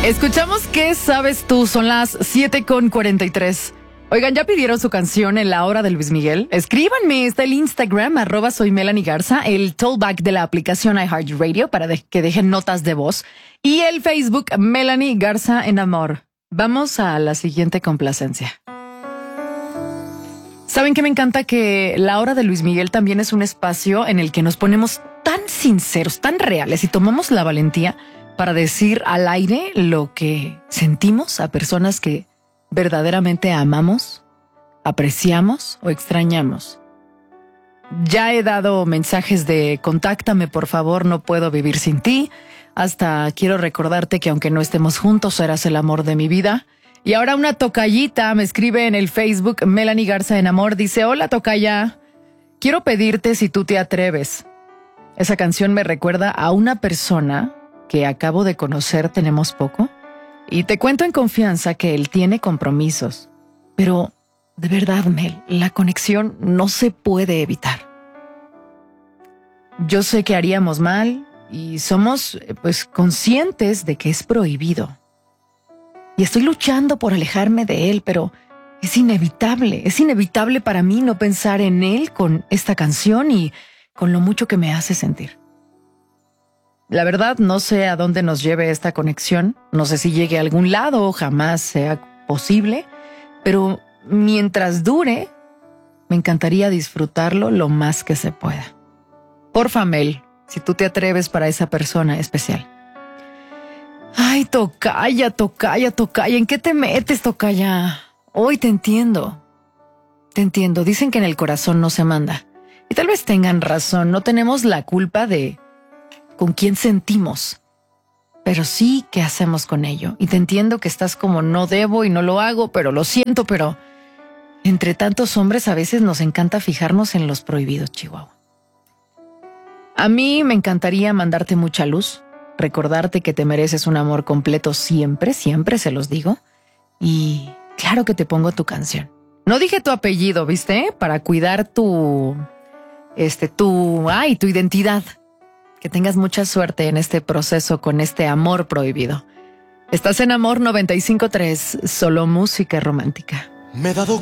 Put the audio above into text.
Escuchamos ¿Qué sabes tú? Son las 7:43. Oigan, ¿ya pidieron su canción en la hora de Luis Miguel? Escríbanme, está el Instagram, @soy Melanie Garza, el tollback de la aplicación iHeartRadio para que dejen notas de voz y el Facebook Melanie Garza en Amor. Vamos a la siguiente complacencia. ¿Saben qué me encanta? Que la hora de Luis Miguel también es un espacio en el que nos ponemos tan sinceros, tan reales y tomamos la valentía para decir al aire lo que sentimos a personas que verdaderamente amamos, apreciamos o extrañamos. Ya he dado mensajes de contáctame por favor, no puedo vivir sin ti, hasta quiero recordarte que aunque no estemos juntos serás el amor de mi vida. Y ahora una tocayita me escribe en el Facebook Melanie Garza en Amor, dice: hola tocaya, quiero pedirte si tú te atreves. Esa canción me recuerda a una persona que acabo de conocer, tenemos poco, y te cuento en confianza que él tiene compromisos, pero de verdad, Mel, la conexión no se puede evitar. Yo sé que haríamos mal y somos conscientes de que es prohibido. Y estoy luchando por alejarme de él, pero es inevitable para mí no pensar en él con esta canción y con lo mucho que me hace sentir. La verdad, no sé a dónde nos lleve esta conexión, no sé si llegue a algún lado o jamás sea posible, pero mientras dure, me encantaría disfrutarlo lo más que se pueda. Porfa, Mel, si tú te atreves para esa persona especial. Ay, tocaya, ¿en qué te metes, tocaya? Hoy te entiendo. Dicen que en el corazón no se manda. Y tal vez tengan razón, no tenemos la culpa de con quién sentimos, pero sí qué hacemos con ello. Y te entiendo que estás como no debo y no lo hago, pero lo siento, pero entre tantos hombres a veces nos encanta fijarnos en los prohibidos, Chihuahua. A mí me encantaría mandarte mucha luz, recordarte que te mereces un amor completo siempre, siempre se los digo. Y claro que te pongo tu canción. No dije tu apellido, ¿viste? Para cuidar tu identidad. Que tengas mucha suerte en este proceso con este amor prohibido. Estás en Amor 95.3, solo música romántica. Me he dado